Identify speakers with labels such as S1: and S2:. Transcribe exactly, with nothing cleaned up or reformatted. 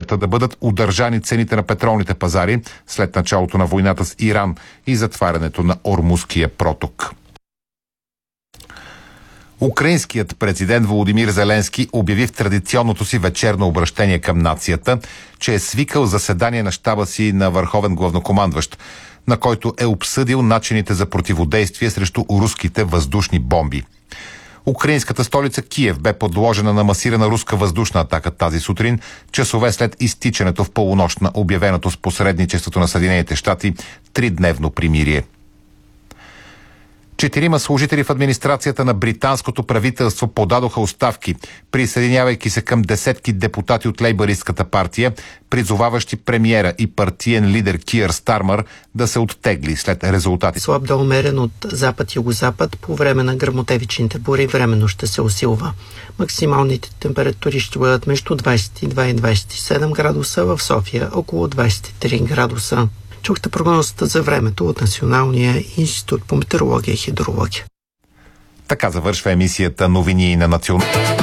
S1: условията да бъдат удържани цените на петролните пазари след началото на войната с Иран и затварянето на Ормузския проток. Украинският президент Володимир Зеленски обяви в традиционното си вечерно обращение към нацията, че е свикал заседание на щаба си на върховен главнокомандващ, на който е обсъдил начините за противодействие срещу руските въздушни бомби. Украинската столица Киев бе подложена на масирана руска въздушна атака тази сутрин, часове след изтичането в полунощ на обявеното с посредничеството на Съединените щати тридневно примирие. Четирима служители в администрацията на британското правителство подадоха оставки, присъединявайки се към десетки депутати от лейбъристската партия, призоваващи премиера и партиен лидер Киър Стармър да се оттегли след резултати.
S2: Слаб да умерен от запад-югозапад по време на гръмотевичните бури временно ще се усилва. Максималните температури ще бъдат между двадесет и два и двадесет и седем градуса, в София около двадесет и три градуса. Чухте прогнозата за времето от Националния институт по метеорология и хидрология.
S1: Така завършва емисията Новини на националната.